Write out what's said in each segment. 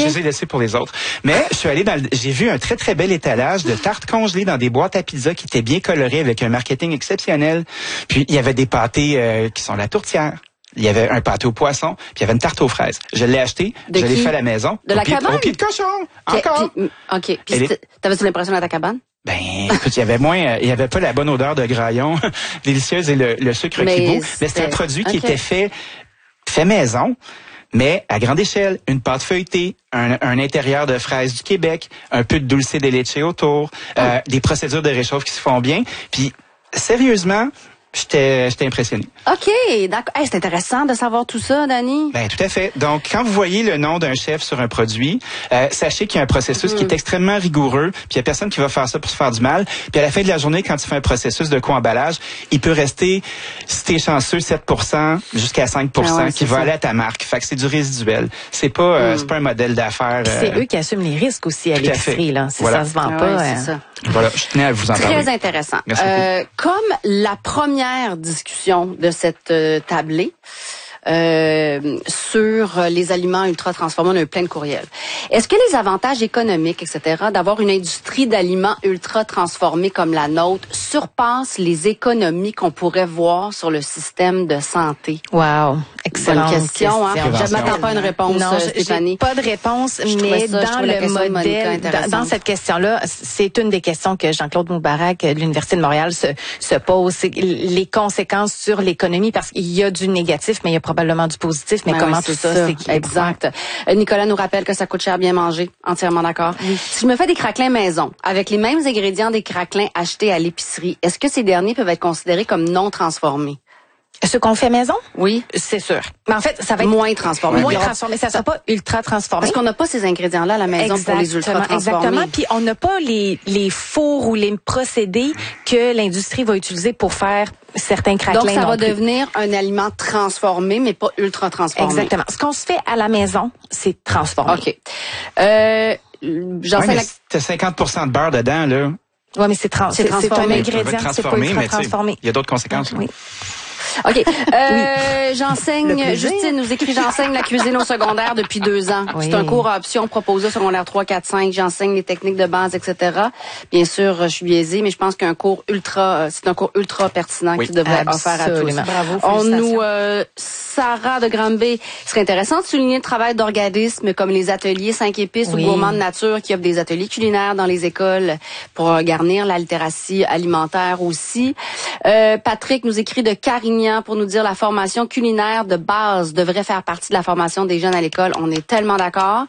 je les ai laissés pour les autres. Mais je suis allé j'ai vu un très, très bel étalage de tartes congelées dans des boîtes à pizza qui étaient bien colorées avec un marketing exceptionnel. Puis, il y avait des pâtés qui sont la tourtière. Il y avait un pâté au poisson, puis il y avait une tarte aux fraises. Je l'ai acheté, je l'ai fait à la maison. De la cabane? Au pied de cochon, encore. OK. Puis t'avais-tu l'impression dans ta cabane? Ben, écoute, il y avait pas la bonne odeur de graillon délicieuse et le sucre qui bout. Mais c'était un produit qui était fait maison, mais à grande échelle. Une pâte feuilletée, un intérieur de fraises du Québec, un peu de dulce de leche autour, des procédures de réchauffe qui se font bien. Puis, sérieusement, j'étais impressionné. OK, d'accord. Hey, c'est intéressant de savoir tout ça, Dani. Ben tout à fait. Donc, quand vous voyez le nom d'un chef sur un produit, sachez qu'il y a un processus qui est extrêmement rigoureux, puis il y a personne qui va faire ça pour se faire du mal. Puis à la fin de la journée, quand tu fais un processus de co-emballage, il peut rester, si t'es chanceux, 7% jusqu'à 5% qui va aller à ta marque. Fait que c'est du résiduel. C'est pas un modèle d'affaires. C'est eux qui assument les risques aussi à l'épicerie, là. Si ça se vend pas. C'est ça. Voilà, je tenais à vous en parler. Très intéressant. Merci beaucoup. Comme la première discussion de cette tablée sur les aliments ultra transformés, on a eu plein de courriels. Est-ce que les avantages économiques, etc., d'avoir une industrie d'aliments ultra transformés comme la nôtre surpassent les économies qu'on pourrait voir sur le système de santé? Wow, excellente question. Hein? Je ne m'attends pas à une réponse, Stéphanie. J'ai pas de réponse, mais dans le modèle, dans cette question-là, c'est une des questions que Jean-Claude Moubarak de l'Université de Montréal se pose, c'est les conséquences sur l'économie, parce qu'il y a du négatif, mais il y a probablement du positif, mais comment tout ça s'équilibre? Exact. Nicolas nous rappelle que ça coûte cher bien manger. Entièrement d'accord. Oui. Si je me fais des craquelins maison, avec les mêmes ingrédients des craquelins achetés à l'épicerie, est-ce que ces derniers peuvent être considérés comme non transformés? Ce qu'on fait maison? Oui. C'est sûr. Mais en fait, ça va être moins transformé. Moins transformé. Ça sera pas ultra transformé. Parce qu'on n'a pas ces ingrédients-là à la maison pour les ultra transformés. Exactement. Puis on n'a pas les fours ou les procédés que l'industrie va utiliser pour faire certains craquelins. Donc, ça va devenir un aliment transformé, mais pas ultra transformé. Exactement. Ce qu'on se fait à la maison, c'est transformé. OK. T'as 50% de beurre dedans, là. Ouais, mais c'est un ingrédient, c'est pas ultra transformé. Il y a d'autres conséquences. Oui. OK. Justine nous écrit, j'enseigne la cuisine au secondaire depuis 2 ans. Oui. C'est un cours à option proposé au secondaire 3, 4, 5. J'enseigne les techniques de base, etc. Bien sûr, je suis biaisée, mais je pense qu'un cours c'est un cours ultra pertinent qui devrait être offert à tous. Bravo, Sarah de Granby, ce serait intéressant de souligner le travail d'organismes comme les ateliers 5 épices ou Gourmands de nature qui offrent des ateliers culinaires dans les écoles pour garnir la littératie alimentaire aussi. Patrick nous écrit de Carignan pour nous dire la formation culinaire de base devrait faire partie de la formation des jeunes à l'école. On est tellement d'accord.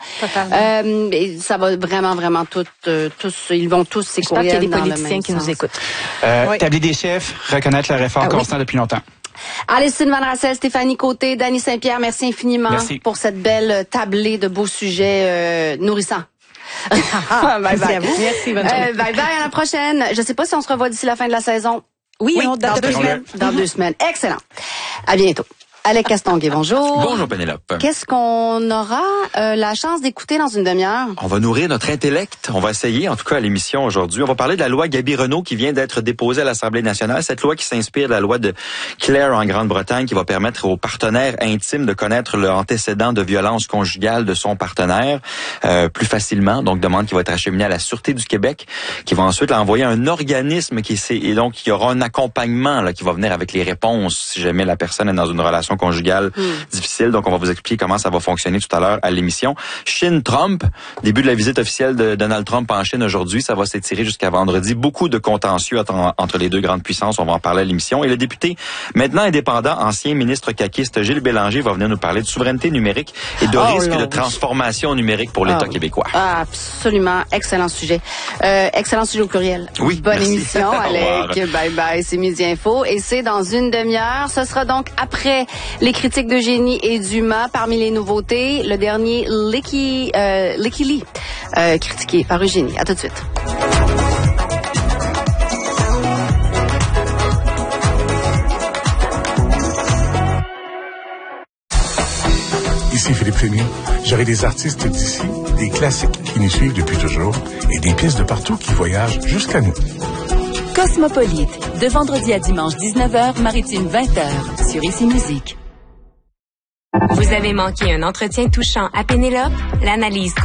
Ça va vraiment tous, ils vont tous ces courriels. J'espère qu'il y a des politiciens qui nous écoutent. Établir des chefs, reconnaître leur effort constant depuis longtemps. Alessine Van Rassel, Stéphanie Côté, Dany Saint-Pierre, merci infiniment pour cette belle tablée de beaux sujets nourrissants. Bye bye. Merci, bonne journée. Bye bye, à la prochaine. Je sais pas si on se revoit d'ici la fin de la saison. Oui, dans 2 semaines. Dans 2 semaines. Excellent. À bientôt. Alec Castonguay, bonjour. Bonjour Pénélope. Qu'est-ce qu'on aura la chance d'écouter dans une demi-heure? On va nourrir notre intellect. On va essayer, en tout cas à l'émission aujourd'hui. On va parler de la loi Gaby-Renault qui vient d'être déposée à l'Assemblée nationale. Cette loi qui s'inspire de la loi de Clare en Grande-Bretagne qui va permettre aux partenaires intimes de connaître le antécédent de violence conjugale de son partenaire plus facilement. Donc, demande qui va être acheminée à la Sûreté du Québec qui va ensuite l'envoyer à un organisme et donc il y aura un accompagnement là, qui va venir avec les réponses si jamais la personne est dans une relation conjugale difficile. Donc, on va vous expliquer comment ça va fonctionner tout à l'heure à l'émission. Chine-Trump, début de la visite officielle de Donald Trump en Chine aujourd'hui. Ça va s'étirer jusqu'à vendredi. Beaucoup de contentieux entre les deux grandes puissances. On va en parler à l'émission. Et le député, maintenant indépendant, ancien ministre caquiste Gilles Bélanger va venir nous parler de souveraineté numérique et de risque de transformation numérique pour l'État québécois. Absolument. Excellent sujet. Excellent sujet au pluriel. Oui, bonne merci. émission, Alec. Bye bye. C'est Midi Info. Et c'est dans une demi-heure. Ce sera donc après les critiques d'Eugénie et Dumas. Parmi les nouveautés, le dernier Licky Lee, critiqué par Eugénie. À tout de suite. Ici Philippe Fénier. J'aurai des artistes d'ici, des classiques qui nous suivent depuis toujours et des pièces de partout qui voyagent jusqu'à nous. Cosmopolite, de vendredi à dimanche 19h, maritime 20h, sur Ici Musique. Vous avez manqué un entretien touchant à Pénélope? L'analyse